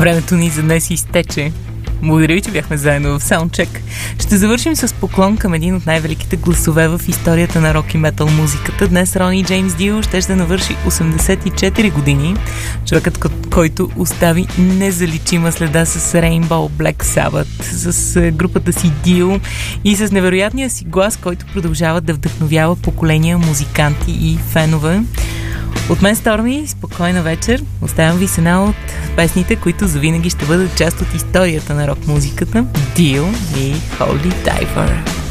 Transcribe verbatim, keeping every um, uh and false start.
Времето ни за днес изтече. Благодаря ви, че бяхме заедно в Soundcheck. Ще завършим с поклон към един от най-великите гласове в историята на рок и метал музиката. Днес Рони Джеймс Дио ще ще навърши осемдесет и четири години. Човекът, който остави незаличима следа с Rainbow Black Sabbath, с групата си Dio и с невероятния си глас, който продължава да вдъхновява поколения музиканти и фенове. От мен, Сторми, спокойна вечер. Оставям ви с една от песните, които завинаги ще бъдат част от историята на рок-музиката. Dio и Holy Diver.